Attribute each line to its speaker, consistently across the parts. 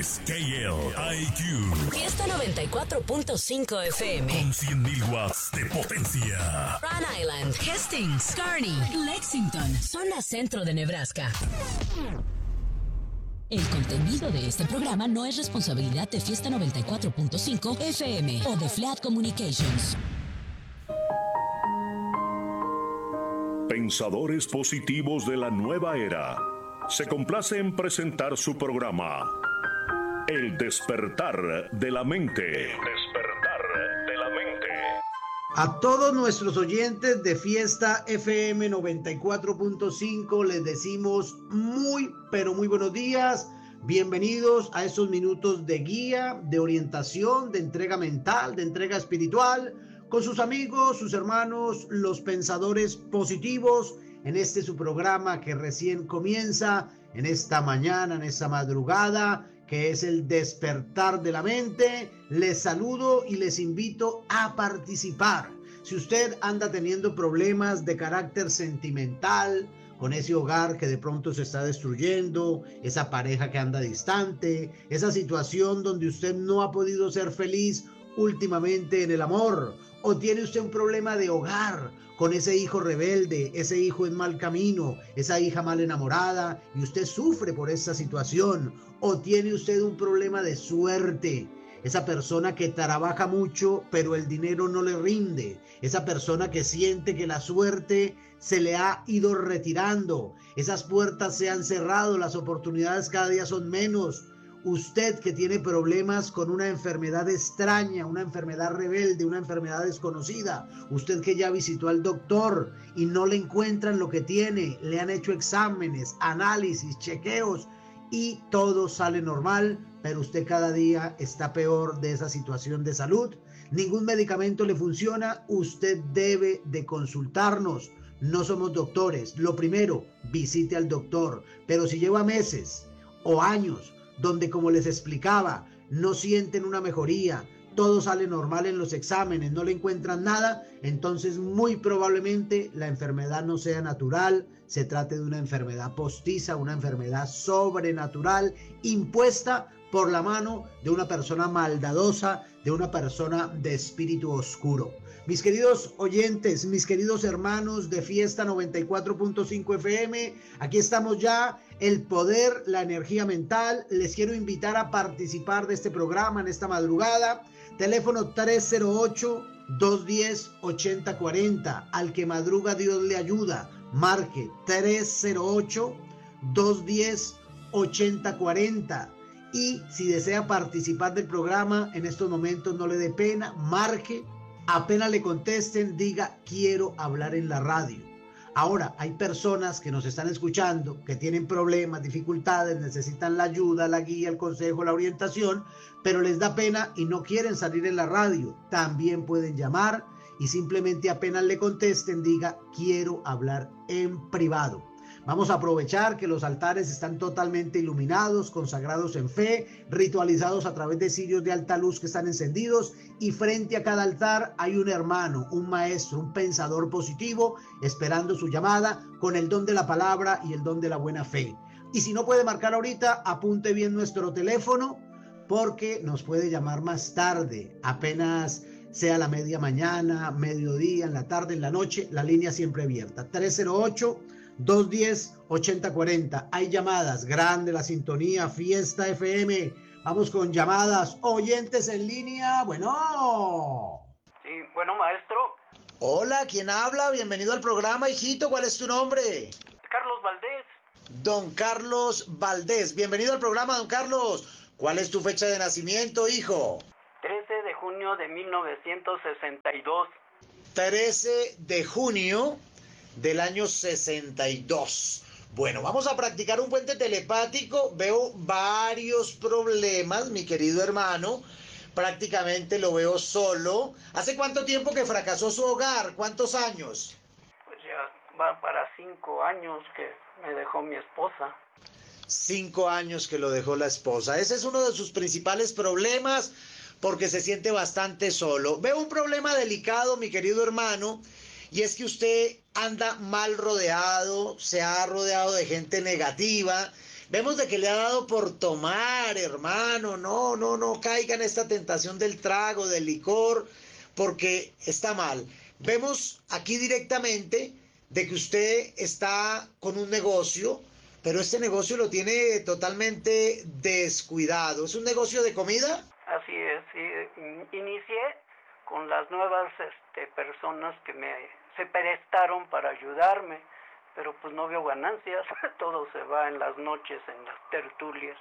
Speaker 1: es KLIQ.
Speaker 2: Fiesta 94.5 FM.
Speaker 1: Con 100.000 watts de potencia.
Speaker 2: Rhode Island, Hastings, Kearney, Lexington, zona centro de Nebraska. El contenido de este programa no es responsabilidad de Fiesta 94.5 FM o de Flat Communications.
Speaker 1: Pensadores positivos de la nueva era. Se complace en presentar su programa El despertar de la mente. El despertar de la mente.
Speaker 3: A todos nuestros oyentes de Fiesta FM 94.5 les decimos muy, pero muy buenos días. Bienvenidos a estos minutos de guía, de orientación, de entrega mental, de entrega espiritual, con sus amigos, sus hermanos, los pensadores positivos, en este su programa que recién comienza, en esta mañana, en esta madrugada, que es el despertar de la mente. Les saludo y les invito a participar. Si usted anda teniendo problemas de carácter sentimental, con ese hogar que de pronto se está destruyendo, esa pareja que anda distante, esa situación donde usted no ha podido ser feliz últimamente en el amor, o tiene usted un problema de hogar con ese hijo rebelde, ese hijo en mal camino, esa hija mal enamorada, y usted sufre por esa situación, o tiene usted un problema de suerte, esa persona que trabaja mucho pero el dinero no le rinde, esa persona que siente que la suerte se le ha ido retirando, esas puertas se han cerrado, las oportunidades cada día son menos. Usted que tiene problemas con una enfermedad extraña, una enfermedad rebelde, una enfermedad desconocida, usted que ya visitó al doctor y no le encuentran lo que tiene, le han hecho exámenes, análisis, chequeos y todo sale normal, pero usted cada día está peor de esa situación de salud, ningún medicamento le funciona, usted debe de consultarnos. No somos doctores. Lo primero, visite al doctor, pero si lleva meses o años donde, como les explicaba, no sienten una mejoría, todo sale normal en los exámenes, no le encuentran nada, entonces muy probablemente la enfermedad no sea natural, se trate de una enfermedad postiza, una enfermedad sobrenatural impuesta por la mano de una persona maldadosa, de una persona de espíritu oscuro. Mis queridos oyentes, mis queridos hermanos de Fiesta 94.5 FM, aquí estamos ya, el poder, la energía mental. Les quiero invitar a participar de este programa en esta madrugada. Teléfono 308-210-8040. Al que madruga Dios le ayuda. Marque 308-210-8040. Y si desea participar del programa en estos momentos, no le dé pena, marque. Apenas le contesten, diga quiero hablar en la radio. Ahora, hay personas que nos están escuchando, que tienen problemas, dificultades, necesitan la ayuda, la guía, el consejo, la orientación, pero les da pena y no quieren salir en la radio. También pueden llamar y simplemente apenas le contesten, diga quiero hablar en privado. Vamos a aprovechar que los altares están totalmente iluminados, consagrados en fe, ritualizados a través de cirios de alta luz que están encendidos, y frente a cada altar hay un hermano, un maestro, un pensador positivo esperando su llamada con el don de la palabra y el don de la buena fe. Y si no puede marcar ahorita, apunte bien nuestro teléfono porque nos puede llamar más tarde, apenas sea la media mañana, mediodía, en la tarde, en la noche, la línea siempre abierta. 308-210-8040. Hay llamadas, grande la sintonía, Fiesta FM. Vamos con llamadas, oyentes en línea. Bueno.
Speaker 4: Sí, bueno, maestro.
Speaker 3: Hola, ¿quién habla? Bienvenido al programa, hijito. ¿Cuál es tu nombre?
Speaker 4: Carlos Valdés.
Speaker 3: Don Carlos Valdés. Bienvenido al programa, don Carlos. ¿Cuál es tu fecha de nacimiento, hijo?
Speaker 4: 13 de junio de 1962.
Speaker 3: 13 de junio del año 62. Bueno, vamos a practicar un puente telepático. Veo varios problemas, mi querido hermano. Prácticamente lo veo solo. ¿Hace cuánto tiempo que fracasó su hogar? ¿Cuántos años?
Speaker 4: Pues ya va para 5 años que me dejó mi esposa.
Speaker 3: 5 años que lo dejó la esposa. Ese es uno de sus principales problemas porque se siente bastante solo. Veo un problema delicado, mi querido hermano, y es que usted anda mal rodeado, se ha rodeado de gente negativa vemos de que le ha dado por tomar, hermano. No caiga en esta tentación del trago, del licor, porque está mal. Vemos aquí directamente de que usted está con un negocio, pero este negocio lo tiene totalmente descuidado. ¿Es un negocio de comida?
Speaker 4: Así es, sí. Inicié con las nuevas personas que se prestaron para ayudarme, pero pues no veo ganancias, todo se va en las noches, en las tertulias.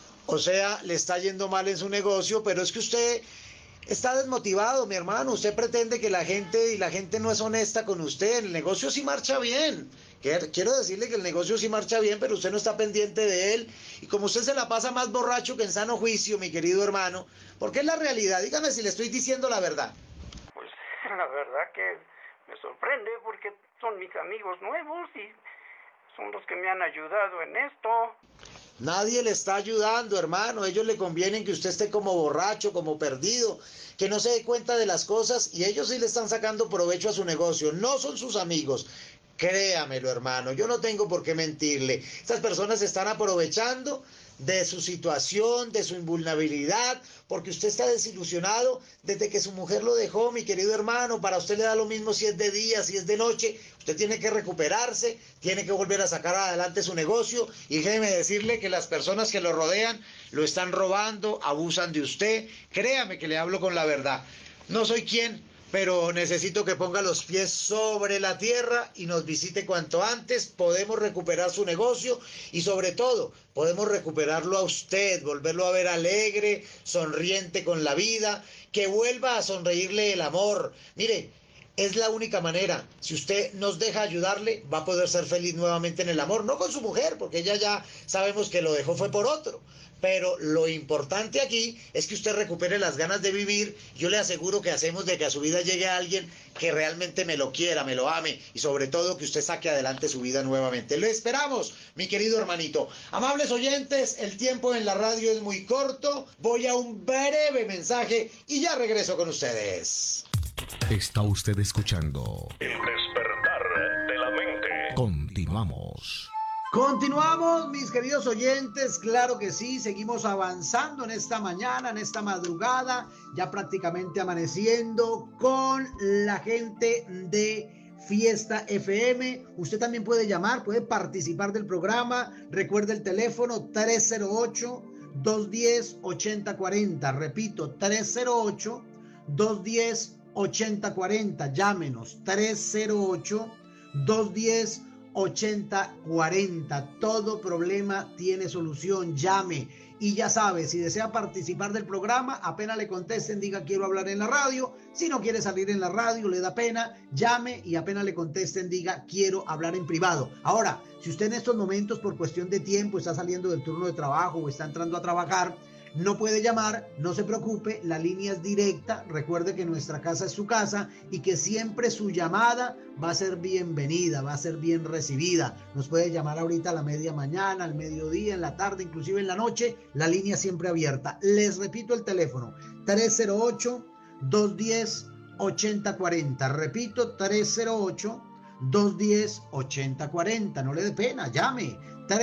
Speaker 3: O sea, le está yendo mal en su negocio, pero es que usted está desmotivado, mi hermano. Usted pretende que la gente no es honesta con usted. El negocio sí marcha bien. Quiero decirle que el negocio sí marcha bien, pero usted no está pendiente de él. Y como usted se la pasa más borracho que en sano juicio, mi querido hermano, porque es la realidad. Dígame si le estoy diciendo la verdad.
Speaker 4: Pues la verdad que me sorprende porque son mis amigos nuevos y son los que me han ayudado en esto.
Speaker 3: Nadie le está ayudando, hermano. A ellos le conviene que usted esté como borracho, como perdido, que no se dé cuenta de las cosas, y ellos sí le están sacando provecho a su negocio. No son sus amigos. Créamelo, hermano. Yo no tengo por qué mentirle. Estas personas se están aprovechando de su situación, de su invulnerabilidad, porque usted está desilusionado desde que su mujer lo dejó, mi querido hermano. Para usted le da lo mismo si es de día, si es de noche. Usted tiene que recuperarse, tiene que volver a sacar adelante su negocio, y déjeme decirle que las personas que lo rodean lo están robando, abusan de usted. Créame que le hablo con la verdad. No soy quien, pero necesito que ponga los pies sobre la tierra y nos visite cuanto antes. Podemos recuperar su negocio y sobre todo podemos recuperarlo a usted, volverlo a ver alegre, sonriente con la vida, que vuelva a sonreírle el amor. Mire, es la única manera. Si usted nos deja ayudarle, va a poder ser feliz nuevamente en el amor, no con su mujer, porque ella ya sabemos que lo dejó fue por otro. Pero lo importante aquí es que usted recupere las ganas de vivir. Yo le aseguro que hacemos de que a su vida llegue alguien que realmente me lo quiera, me lo ame, y sobre todo que usted saque adelante su vida nuevamente. Lo esperamos, mi querido hermanito. Amables oyentes, el tiempo en la radio es muy corto. Voy a un breve mensaje y ya regreso con ustedes.
Speaker 5: Está usted escuchando
Speaker 1: El despertar de la mente.
Speaker 5: Continuamos.
Speaker 3: Continuamos, mis queridos oyentes, claro que sí, seguimos avanzando en esta mañana, en esta madrugada, ya prácticamente amaneciendo con la gente de Fiesta FM. Usted también puede llamar, puede participar del programa. Recuerde el teléfono 308-210-8040. Repito, 308-210-8040. Llámenos, 308-210-8040. 8040. Todo problema tiene solución. Llame. Y ya sabe, si desea participar del programa, apenas le contesten, diga quiero hablar en la radio. Si no quiere salir en la radio, le da pena, llame y apenas le contesten, diga quiero hablar en privado. Ahora, si usted en estos momentos por cuestión de tiempo está saliendo del turno de trabajo o está entrando a trabajar, no puede llamar, no se preocupe, la línea es directa. Recuerde que nuestra casa es su casa y que siempre su llamada va a ser bienvenida, va a ser bien recibida. Nos puede llamar ahorita a la media mañana, al mediodía, en la tarde, inclusive en la noche, la línea siempre abierta. Les repito el teléfono, 308-210-8040. Repito, 308-210-8040. No le dé pena, llame,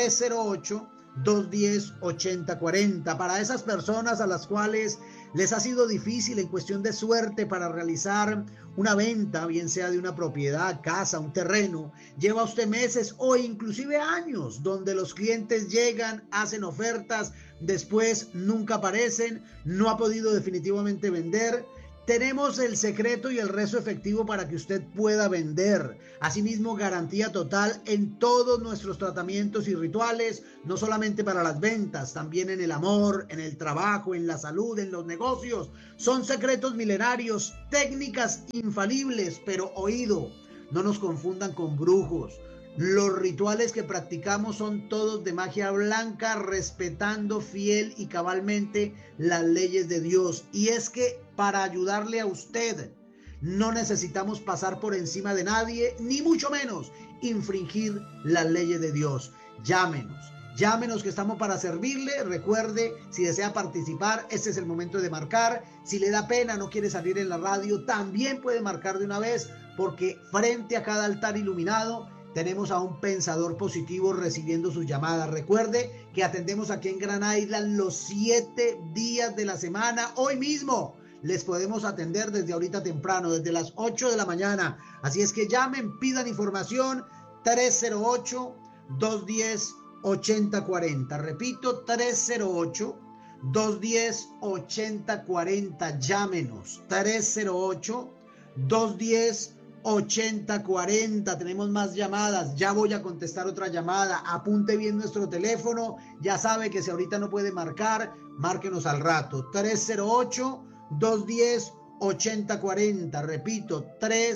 Speaker 3: 308-210-8040. Para esas personas a las cuales les ha sido difícil en cuestión de suerte para realizar una venta, bien sea de una propiedad, casa, un terreno, lleva usted meses o inclusive años donde los clientes llegan, hacen ofertas, después nunca aparecen, no ha podido definitivamente vender. Tenemos el secreto y el rezo efectivo para que usted pueda vender. Asimismo, garantía total en todos nuestros tratamientos y rituales, no solamente para las ventas, también en el amor, en el trabajo, en la salud, en los negocios. Son secretos milenarios, técnicas infalibles, pero oído, no nos confundan con brujos. Los rituales que practicamos son todos de magia blanca, respetando fiel y cabalmente las leyes de Dios. Y es que para ayudarle a usted no necesitamos pasar por encima de nadie, ni mucho menos infringir las leyes de Dios. Llámenos que estamos para servirle. Recuerde, si desea participar, este es el momento de marcar. Si le da pena, no quiere salir en la radio, también puede marcar de una vez, porque frente a cada altar iluminado tenemos a un pensador positivo recibiendo sus llamadas. Recuerde que atendemos aquí en Gran Island los 7 días de la semana. Hoy mismo les podemos atender desde ahorita temprano, desde las 8 de la mañana. Así es que llamen, pidan información, 308-210-8040. Repito, 308-210-8040. Llámenos, 308-210-8040. Tenemos más llamadas. Ya voy a contestar otra llamada. Apunte bien nuestro teléfono. Ya sabe que si ahorita no puede marcar, márquenos al rato. 308-210-8040. Repito,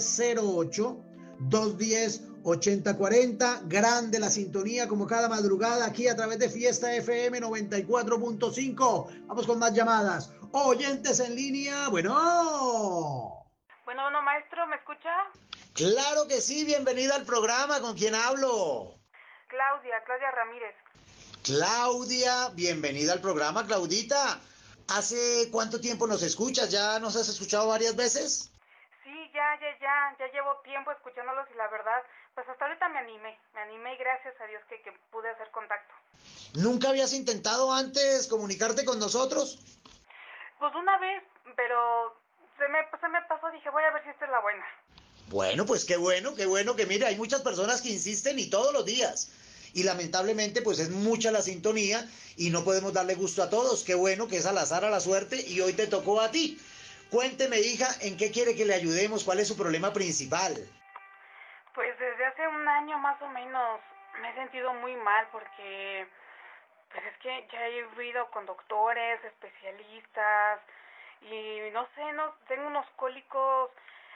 Speaker 3: 308-210-8040. Grande la sintonía como cada madrugada aquí a través de Fiesta FM 94.5. Vamos con más llamadas. Oyentes en línea. Bueno,
Speaker 6: maestro, ¿me escucha?
Speaker 3: claro que sí. Bienvenida al programa. ¿Con quién hablo?
Speaker 6: Claudia Ramírez.
Speaker 3: Claudia, bienvenida al programa, Claudita. ¿Hace cuánto tiempo nos escuchas? ¿Ya nos has escuchado varias veces?
Speaker 6: Sí, ya llevo tiempo escuchándolos y la verdad, pues hasta ahorita me animé y gracias a Dios que pude hacer contacto.
Speaker 3: ¿Nunca habías intentado antes comunicarte con nosotros?
Speaker 6: Pues una vez, pero se me pasó, dije voy a ver si esta es la buena.
Speaker 3: Bueno, pues qué bueno que mire, hay muchas personas que insisten y todos los días. Y lamentablemente pues es mucha la sintonía y no podemos darle gusto a todos. Qué bueno que es al azar, a la suerte y hoy te tocó a ti. Cuénteme, hija, ¿en qué quiere que le ayudemos? ¿Cuál es su problema principal?
Speaker 6: Pues desde hace un año más o menos me he sentido muy mal porque pues es que ya he ido con doctores, especialistas y no sé, tengo unos cólicos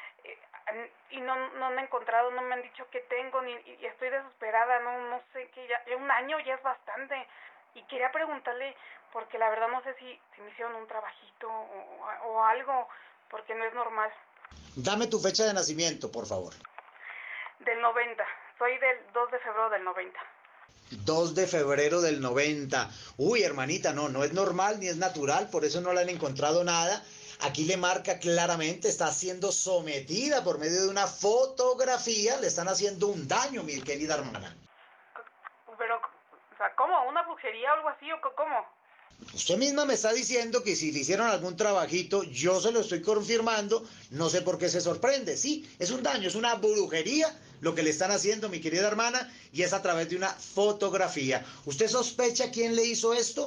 Speaker 6: y no han encontrado, no me han dicho qué tengo y estoy desesperada, no sé qué, ya un año ya es bastante y quería preguntarle porque la verdad no sé si me hicieron un trabajito o algo porque no es normal.
Speaker 3: Dame tu fecha de nacimiento, por favor.
Speaker 6: Del 90, soy del 2 de febrero del 90.
Speaker 3: 2 de febrero del 90. Uy, hermanita, no es normal ni es natural, por eso no le han encontrado nada. Aquí le marca claramente, está siendo sometida por medio de una fotografía, le están haciendo un daño, mi querida hermana.
Speaker 6: Pero, o sea, ¿cómo? ¿Una brujería o algo así o cómo?
Speaker 3: Usted misma me está diciendo que si le hicieron algún trabajito, yo se lo estoy confirmando, no sé por qué se sorprende. Sí, es un daño, es una brujería lo que le están haciendo, mi querida hermana, y es a través de una fotografía. ¿Usted sospecha quién le hizo esto?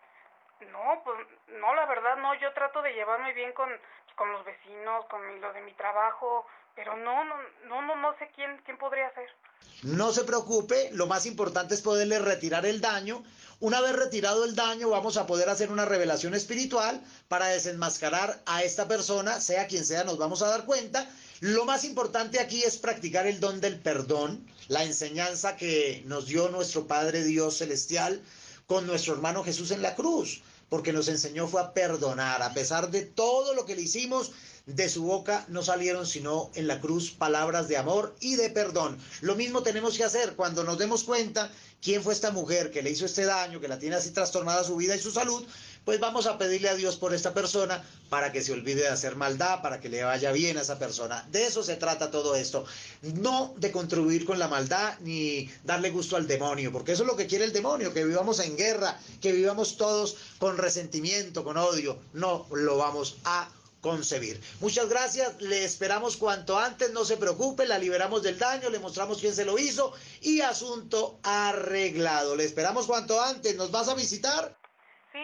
Speaker 6: No, pues no, la verdad no, yo trato de llevarme bien con los vecinos, con lo de mi trabajo, pero no sé quién podría ser.
Speaker 3: No se preocupe, lo más importante es poderle retirar el daño. Una vez retirado el daño, vamos a poder hacer una revelación espiritual para desenmascarar a esta persona, sea quien sea, nos vamos a dar cuenta. Lo más importante aquí es practicar el don del perdón, la enseñanza que nos dio nuestro Padre Dios Celestial con nuestro hermano Jesús en la cruz, porque nos enseñó fue a perdonar, a pesar de todo lo que le hicimos. De su boca no salieron sino en la cruz palabras de amor y de perdón. Lo mismo tenemos que hacer cuando nos demos cuenta quién fue esta mujer que le hizo este daño, que la tiene así trastornada su vida y su salud, pues vamos a pedirle a Dios por esta persona para que se olvide de hacer maldad, para que le vaya bien a esa persona. De eso se trata todo esto, no de contribuir con la maldad ni darle gusto al demonio, porque eso es lo que quiere el demonio, que vivamos en guerra, que vivamos todos con resentimiento, con odio. No lo vamos a concebir. Muchas gracias, le esperamos cuanto antes, no se preocupe, la liberamos del daño, le mostramos quién se lo hizo y asunto arreglado. Le esperamos cuanto antes, ¿nos vas a visitar?
Speaker 6: Sí,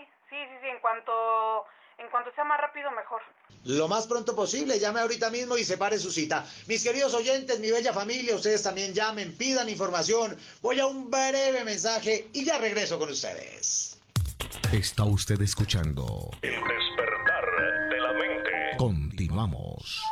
Speaker 6: en cuanto sea más rápido mejor.
Speaker 3: Lo más pronto posible, llame ahorita mismo y separe su cita. Mis queridos oyentes, mi bella familia, ustedes también llamen, pidan información. Voy a un breve mensaje y ya regreso con ustedes.
Speaker 5: Está usted escuchando
Speaker 1: El despertar de la mente.
Speaker 5: Continuamos.